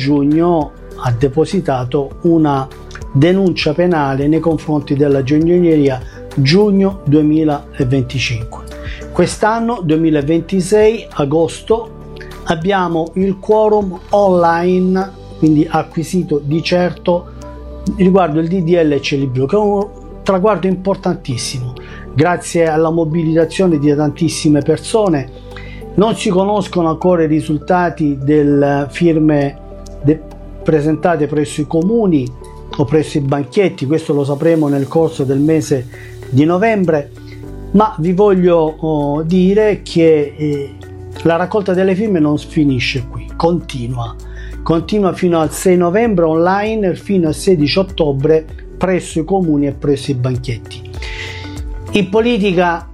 giugno ha depositato una denuncia penale nei confronti della Geoingegneria giugno 2025. Quest'anno 2026 agosto abbiamo il quorum online, quindi acquisito di certo, riguardo il DDL Celibrio, che è un traguardo importantissimo. Grazie alla mobilitazione di tantissime persone, non si conoscono ancora i risultati delle firme presentate presso i comuni o presso i banchetti, questo lo sapremo nel corso del mese di novembre, ma vi voglio dire che la raccolta delle firme non finisce qui, continua fino al 6 novembre online, fino al 16 ottobre presso i comuni e presso i banchetti. In politica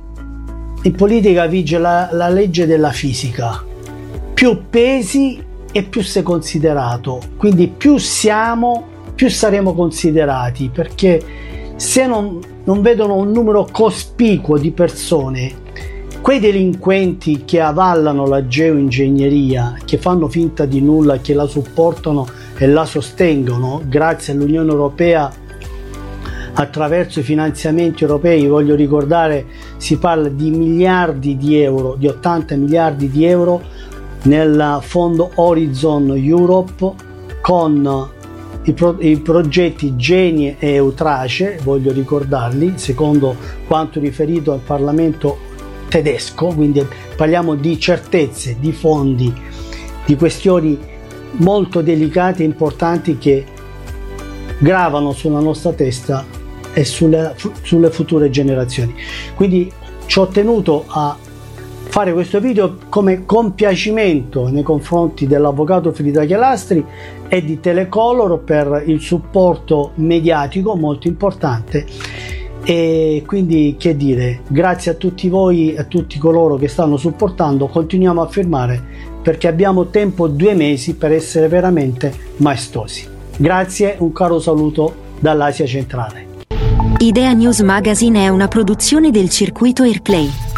vige la legge della fisica: più pesi e più sei considerato, quindi più siamo, più saremo considerati, perché se non vedono un numero cospicuo di persone, quei delinquenti che avallano la geoingegneria, che fanno finta di nulla, che la supportano e la sostengono grazie all'Unione Europea attraverso i finanziamenti europei, voglio ricordare, si parla di miliardi di euro, di 80 miliardi di euro nel fondo Horizon Europe, con i progetti Genie e Eutrace, voglio ricordarli, secondo quanto riferito al Parlamento tedesco, quindi parliamo di certezze, di fondi, di questioni molto delicate e importanti che gravano sulla nostra testa e sulle future generazioni. Quindi ci ho tenuto a fare questo video come compiacimento nei confronti dell'avvocato Frida Chialastri e di Telecolor per il supporto mediatico molto importante. E quindi, che dire, grazie a tutti voi e a tutti coloro che stanno supportando. Continuiamo a firmare, perché abbiamo tempo 2 mesi per essere veramente maestosi. Grazie, un caro saluto dall'Asia centrale. Idea News Magazine è una produzione del circuito Airplay.